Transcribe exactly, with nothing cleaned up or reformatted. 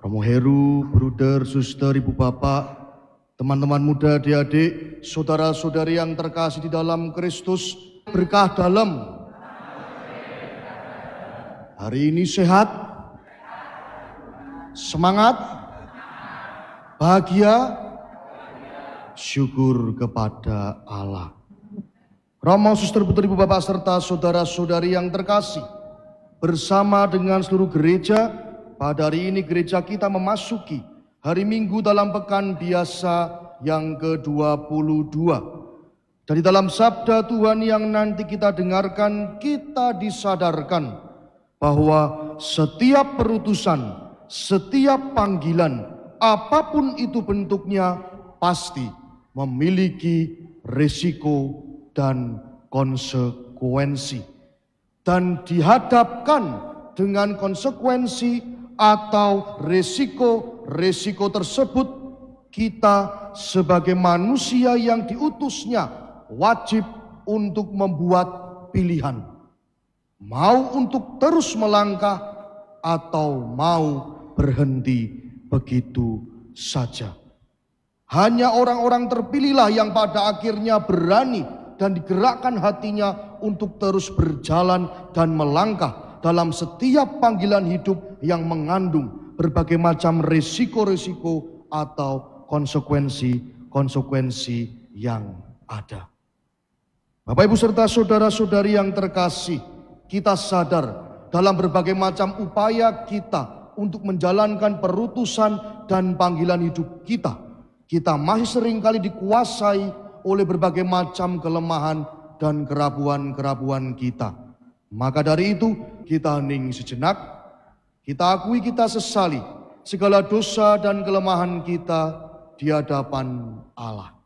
Romo Heru, bruder, suster, ibu bapak, teman-teman muda, adik-adik, saudara-saudari yang terkasih di dalam Kristus, berkah dalam. Hari ini sehat, semangat, bahagia, syukur kepada Allah. Romo, suster, putra, ibu bapak, serta saudara-saudari yang terkasih, bersama dengan seluruh gereja, pada hari ini gereja kita memasuki hari Minggu dalam pekan biasa yang ke dua puluh dua. Dan di dalam sabda Tuhan yang nanti kita dengarkan, kita disadarkan bahwa setiap perutusan, setiap panggilan, apapun itu bentuknya, pasti memiliki risiko dan konsekuensi. Dan dihadapkan dengan konsekuensi atau resiko-resiko tersebut, kita sebagai manusia yang diutusnya wajib untuk membuat pilihan. Mau untuk terus melangkah atau mau berhenti begitu saja. Hanya orang-orang terpilihlah yang pada akhirnya berani dan digerakkan hatinya untuk terus berjalan dan melangkah dalam setiap panggilan hidup yang mengandung berbagai macam risiko-risiko atau konsekuensi-konsekuensi yang ada. Bapak, Ibu, serta saudara-saudari yang terkasih, kita sadar dalam berbagai macam upaya kita untuk menjalankan perutusan dan panggilan hidup kita, kita masih seringkali dikuasai oleh berbagai macam kelemahan dan keraguan-keraguan kita. Maka dari itu, kita hening sejenak, kita akui, kita sesali segala dosa dan kelemahan kita di hadapan Allah.